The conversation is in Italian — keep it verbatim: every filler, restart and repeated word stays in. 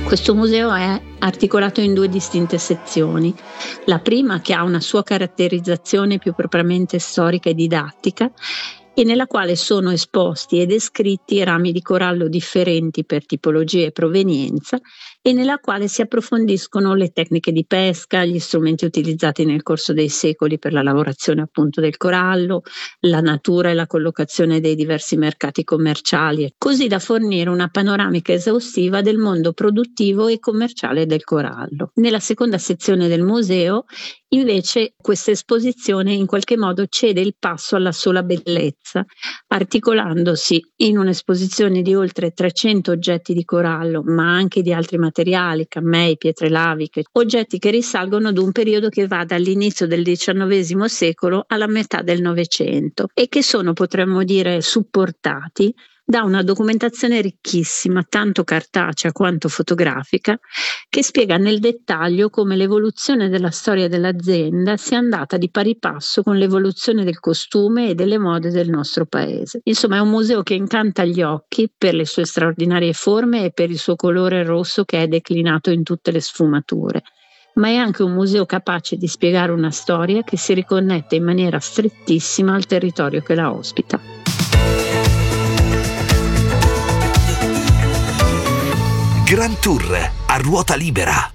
Questo museo è articolato in due distinte sezioni. La prima, che ha una sua caratterizzazione più propriamente storica e didattica, e nella quale sono esposti e descritti rami di corallo differenti per tipologia e provenienza, e nella quale si approfondiscono le tecniche di pesca, gli strumenti utilizzati nel corso dei secoli per la lavorazione appunto del corallo, la natura e la collocazione dei diversi mercati commerciali, così da fornire una panoramica esaustiva del mondo produttivo e commerciale del corallo. Nella seconda sezione del museo, invece, questa esposizione in qualche modo cede il passo alla sola bellezza, articolandosi in un'esposizione di oltre trecento oggetti di corallo, ma anche di altri materiali, cammei, pietre laviche, oggetti che risalgono ad un periodo che va dall'inizio del diciannovesimo secolo alla metà del Novecento e che sono, potremmo dire, supportati da una documentazione ricchissima, tanto cartacea quanto fotografica, che spiega nel dettaglio come l'evoluzione della storia dell'azienda sia andata di pari passo con l'evoluzione del costume e delle mode del nostro paese. Insomma, è un museo che incanta gli occhi per le sue straordinarie forme e per il suo colore rosso che è declinato in tutte le sfumature. Ma è anche un museo capace di spiegare una storia che si riconnette in maniera strettissima al territorio che la ospita. Grand Tour a ruota libera.